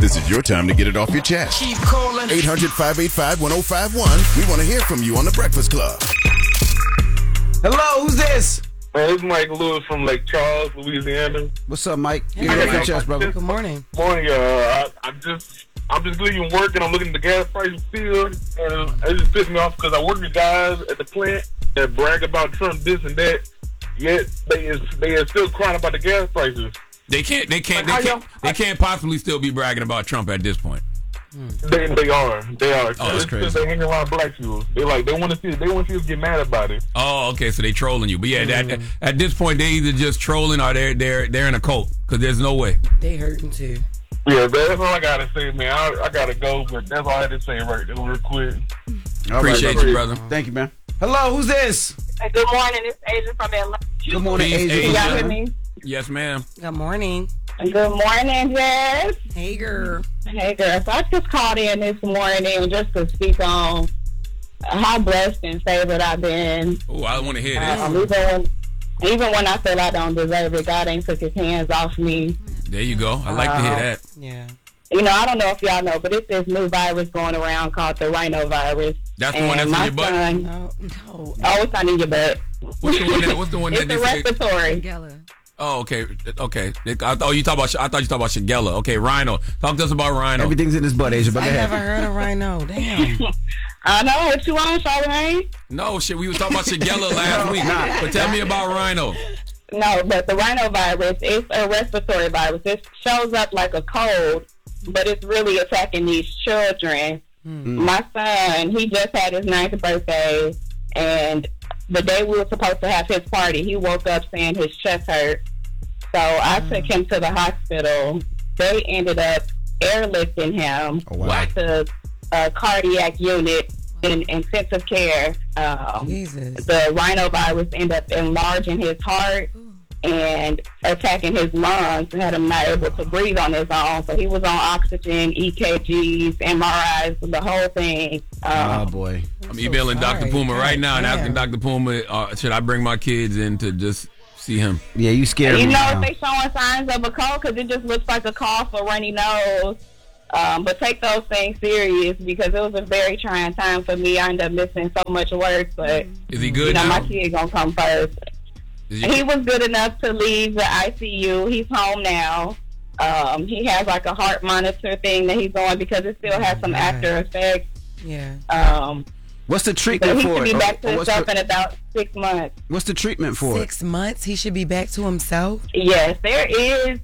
This is your time to get it off your chest. Keep calling. 800-585-1051. We want to hear from you on The Breakfast Club. Hello, who's this? It's Mike Lewis from Lake Charles, Louisiana. What's up, Mike? Get it off your chest, brother. Good morning. Morning, I'm just leaving work and I'm looking at the gas prices still, and it just pissed me off because I work with guys at the plant that brag about Trump this and that, yet they are still crying about the gas prices. They can't possibly still be bragging about Trump at this point. They are. Oh, that's crazy. They hang around black people. They want to see us get mad about it. Oh, okay, so they trolling you. But yeah, at this point, they either just trolling or they're in a cult because there's no way. They hurting too. Yeah, that's all I gotta say, man. I gotta go, but that's all I had to say right there, real quick. Appreciate you, brother. Thank you, man. Hello, who's this? Hey, good morning. It's Asia from Atlanta. Good morning, Asia. You got with me? Yes, ma'am. Good morning. Good morning, Jess. Hey, girl. Hey, girl. So I just called in this morning just to speak on how blessed and favored I've been. Oh, I want to hear this. Even when I feel I don't deserve it, God ain't took his hands off me. There you go. I like to hear that. Yeah. You know, I don't know if y'all know, but it's this new virus going around called the rhinovirus. That's the one that's in your butt? No. Oh, it's not in your butt. What's the one that it's respiratory. Oh, okay. I thought you talked about Shigella. Okay, rhino. Talk to us about rhino. Everything's in his butt, Asia. But I never heard of rhino. Damn. I know. What you want, Charlamagne? No, shit. We were talking about Shigella last week. But tell me about rhino. No, but the rhinovirus is a respiratory virus. It shows up like a cold, but it's really attacking these children. My son, he just had his 9th birthday, and the day we were supposed to have his party, he woke up saying his chest hurt. So I took him to the hospital. They ended up airlifting him to a cardiac unit in intensive care. The rhinovirus ended up enlarging his heart and attacking his lungs and had him not able to breathe on his own. So he was on oxygen, EKGs, MRIs, the whole thing. Oh, boy. I'm emailing Dr. Puma right now and asking Dr. Puma, should I bring my kids in to just see him? Yeah, you scared me. You know, if they showing signs of a cold, because it just looks like a cough or runny nose. But take those things serious because it was a very trying time for me. I ended up missing so much work, but is he good now? My kid gonna come first. He was good enough to leave the ICU. He's home now. He has like a heart monitor thing that he's on because it still has some after effects. Yeah. What's the treatment for it? He should be back to himself in about 6 months. What's the treatment for 6 months? He should be back to himself? Yes. There is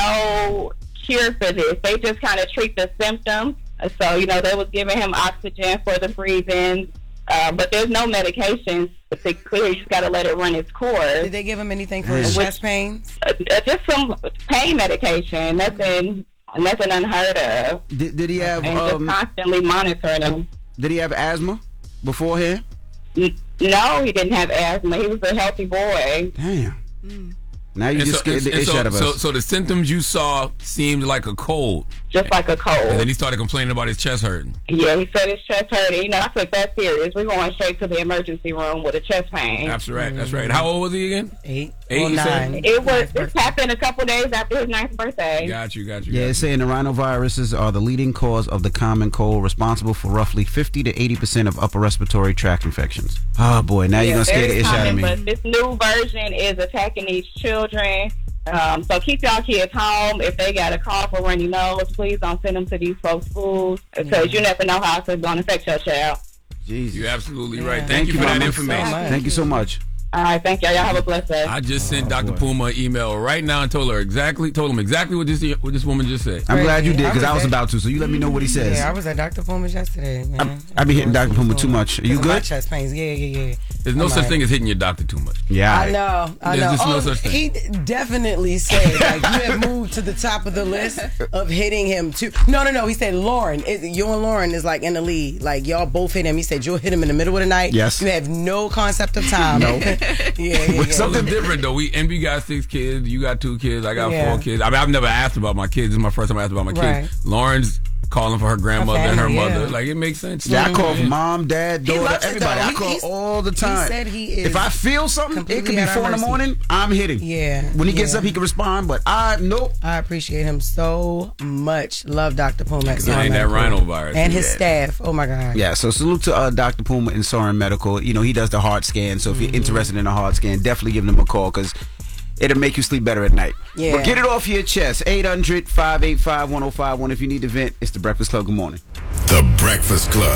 no cure for this. They just kind of treat the symptoms. So, you know, they was giving him oxygen for the breathing, but there's no medications to clear. You just got to let it run its course. Did they give him anything for his chest pains? Just some pain medication. Nothing unheard of. Did he have? And just constantly monitoring him. Did he have asthma beforehand? No, he didn't have asthma. He was a healthy boy. Damn. Now you just scared the ish out of us. So the symptoms you saw seemed like a cold. Just like a cold. And then he started complaining about his chest hurting. Yeah, he said his chest hurting. You know, I took that serious. We're going straight to the emergency room with a chest pain. That's right. That's right. How old was he again? 8 or 9. This happened a couple days after his 9th birthday. Got you. Yeah, it's saying the rhinoviruses are the leading cause of the common cold, responsible for roughly 50 to 80% of upper respiratory tract infections. Oh boy, now you're gonna scare the ish out of me. But this new version is attacking these children. So keep y'all kids home. If they got a cough or runny nose, please don't send them to these folks' schools because you never know how it's going to affect your child. Jesus. You're absolutely right. Thank you for that information. Thank you so much. All right, thank y'all. Y'all have a blessed day. I just sent Dr. Puma an email right now and told him exactly what this woman just said. I'm glad you did because I was about to. So you let me know what he says. Yeah, I was at Dr. Puma's yesterday. I be hitting Dr. Puma too much. Are you good? My chest pains. Yeah. There's no such thing as hitting your doctor too much. Yeah, I know. There's just no such thing. He definitely said like you have moved to the top of the list of hitting him too. No. He said Lauren, you and Lauren is like in the lead. Like y'all both hit him. He said you'll hit him in the middle of the night. Yes. You have no concept of time. No. Yeah. Something different though. We got 6 kids. You got 2 kids. I got 4 kids. I mean, I've never asked about my kids. This is my first time I asked about my kids. Right. Lauren's calling for her grandmother and her family, mother. yeah. Like, it makes sense. Yeah, I call mom, dad, He daughter, loves it, everybody. though. I call He's- all the time. He said he is. If I feel something, it completely could be at our 4 in the mercy. morning. I'm hitting. Yeah, When he gets yeah. up, he can respond. But nope. I appreciate him so much. Love Dr. Puma. Because it ain't that rhinovirus. And his Yeah. staff. Oh my God. Yeah, so salute to Dr. Puma and Soren Medical. You know, he does the heart scan. So if you're interested in a heart scan, definitely give them a call because it'll make you sleep better at night. Yeah. But get it off your chest. 800-585-1051. If you need to vent, it's The Breakfast Club. Good morning. The Breakfast Club.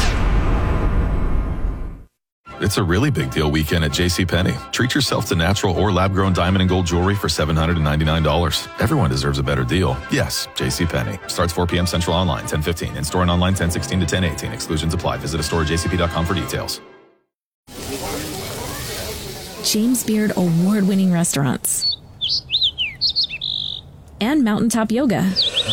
It's a really big deal weekend at JCPenney. Treat yourself to natural or lab-grown diamond and gold jewelry for $799. Everyone deserves a better deal. Yes, JCPenney. Starts 4 p.m. Central online, 10:15. In-store and online, 10:16 to 10:18. Exclusions apply. Visit a store at jcp.com for details. James Beard award-winning restaurants, and mountaintop yoga.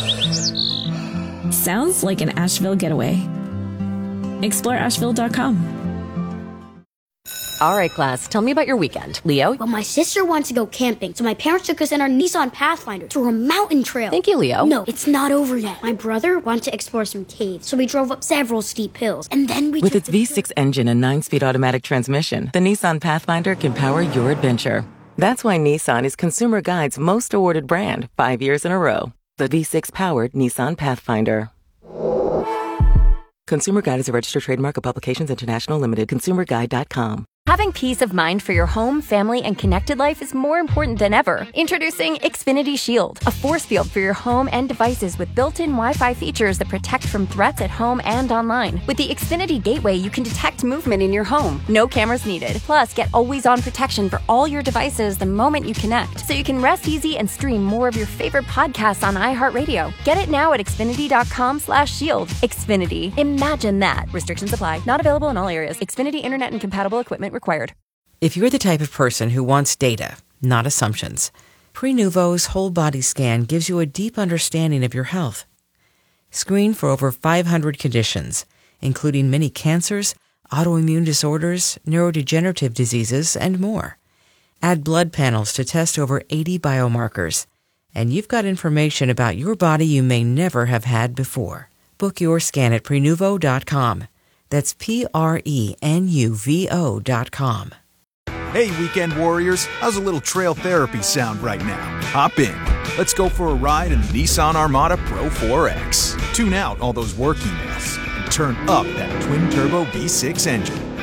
Sounds like an Asheville getaway. Explore Asheville.com. All right, class, tell me about your weekend. Leo? Well, my sister wants to go camping, so my parents took us in our Nissan Pathfinder through a mountain trail. Thank you, Leo. No, it's not over yet. My brother wanted to explore some caves, so we drove up several steep hills, and then we With took its V6 engine and 9-speed automatic transmission, the Nissan Pathfinder can power your adventure. That's why Nissan is Consumer Guide's most awarded brand 5 years in a row. The V6-powered Nissan Pathfinder. Consumer Guide is a registered trademark of Publications International Limited. ConsumerGuide.com. Having peace of mind for your home, family, and connected life is more important than ever. Introducing Xfinity Shield, a force field for your home and devices with built-in Wi-Fi features that protect from threats at home and online. With the Xfinity Gateway, you can detect movement in your home. No cameras needed. Plus, get always-on protection for all your devices the moment you connect, so you can rest easy and stream more of your favorite podcasts on iHeartRadio. Get it now at Xfinity.com/shield. Xfinity. Imagine that. Restrictions apply. Not available in all areas. Xfinity Internet and compatible equipment required. If you're the type of person who wants data, not assumptions, Prenuvo's whole body scan gives you a deep understanding of your health. Screen for over 500 conditions, including many cancers, autoimmune disorders, neurodegenerative diseases, and more. Add blood panels to test over 80 biomarkers, and you've got information about your body you may never have had before. Book your scan at Prenuvo.com. That's Prenuvo.com. Hey, weekend warriors, how's a little trail therapy sound right now? Hop in. Let's go for a ride in the Nissan Armada Pro 4X. Tune out all those work emails and turn up that twin-turbo V6 engine.